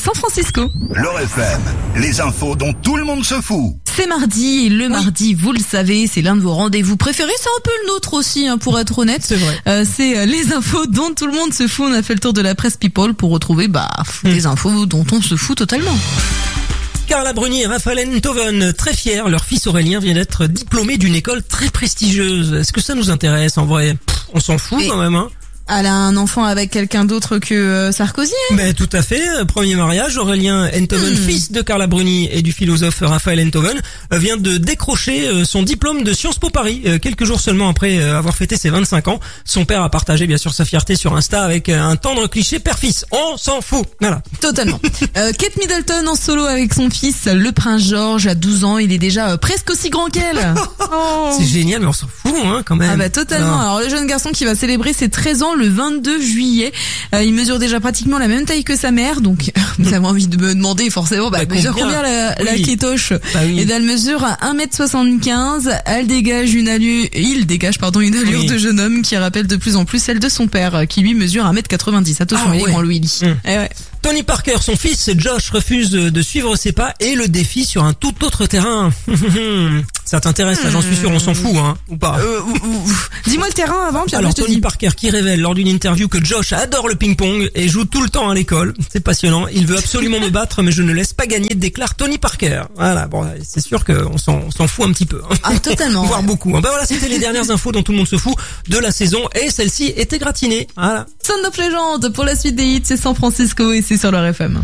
San Francisco. L'Or FM, les infos dont tout le monde se fout. C'est mardi, et mardi, vous le savez, c'est l'un de vos rendez-vous préférés. C'est un peu le nôtre aussi, pour être honnête. C'est vrai. C'est les infos dont tout le monde se fout. On a fait le tour de la presse People pour retrouver des infos dont on se fout totalement. Carla Bruni et Raphaël Enthoven, très fiers, leur fils Aurélien vient d'être diplômé d'une école très prestigieuse. Est-ce que ça nous intéresse en vrai? On s'en fout quand même, hein. Elle a un enfant avec quelqu'un d'autre que Sarkozy. Mais tout à fait. Premier mariage, Aurélien Enthoven, fils de Carla Bruni et du philosophe Raphaël Enthoven, vient de décrocher son diplôme de Sciences Po Paris, quelques jours seulement après avoir fêté ses 25 ans. Son père a partagé bien sûr sa fierté sur Insta avec un tendre cliché père-fils. On s'en fout. Voilà. Totalement. Kate Middleton en solo avec son fils, le prince George, à 12 ans. Il est déjà presque aussi grand qu'elle. Oh. C'est génial, mais on s'en fout, quand même. Ah bah totalement. Alors le jeune garçon qui va célébrer ses 13 ans le 22 juillet. Il mesure déjà pratiquement la même taille que sa mère, donc vous avez envie de me demander forcément mesure combien la kétoche. Oui. Et elle mesure 1m75, il dégage une allure de jeune homme qui rappelle de plus en plus celle de son père, qui lui mesure 1m90. Attention, il est grand Louis. Tony Parker, son fils Josh, refuse de suivre ses pas et le défie sur un tout autre terrain. Ça t'intéresse, là, j'en suis sûr, on s'en fout, ou pas? Dis-moi le terrain avant, puis alors après je te Tony dis. Parker qui révèle lors d'une interview que Josh adore le ping-pong et joue tout le temps à l'école. C'est passionnant. Il veut absolument me battre, mais je ne laisse pas gagner, déclare Tony Parker. Voilà, bon, c'est sûr qu'on s'en fout un petit peu. Totalement. Voire beaucoup. Ben voilà, c'était les dernières infos dont tout le monde se fout de la saison et celle-ci était gratinée. Voilà. Son of Legend pour la suite des hits, c'est San Francisco et c'est sur leur FM.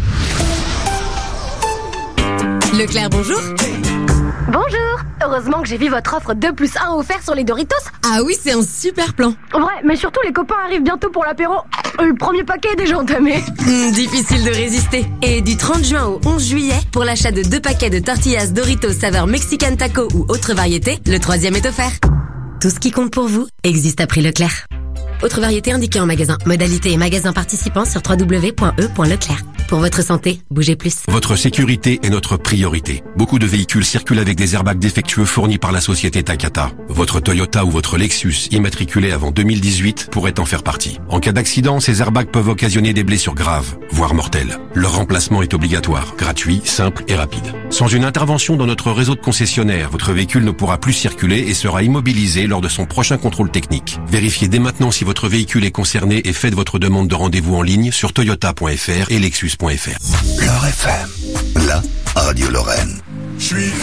Leclerc, bonjour. Bonjour. Heureusement que j'ai vu votre offre 2+1 offert sur les Doritos. Ah oui, c'est un super plan. Ouais, mais surtout les copains arrivent bientôt pour l'apéro. Le premier paquet est déjà entamé. Difficile de résister. Et du 30 juin au 11 juillet, pour l'achat de 2 paquets de tortillas Doritos saveur Mexican Taco ou autre variété, le 3e est offert. Tout ce qui compte pour vous existe à prix Leclerc. Autre variété indiquée en magasin. Modalité et magasin participants sur www.e.leclerc. Pour votre santé, bougez plus. Votre sécurité est notre priorité. Beaucoup de véhicules circulent avec des airbags défectueux fournis par la société Takata. Votre Toyota ou votre Lexus, immatriculé avant 2018, pourrait en faire partie. En cas d'accident, ces airbags peuvent occasionner des blessures graves, voire mortelles. Leur remplacement est obligatoire, gratuit, simple et rapide. Sans une intervention dans notre réseau de concessionnaires, votre véhicule ne pourra plus circuler et sera immobilisé lors de son prochain contrôle technique. Vérifiez dès maintenant si votre véhicule est concerné et faites votre demande de rendez-vous en ligne sur toyota.fr et lexus.fr. L'Or FM, la radio Lorraine. Je suis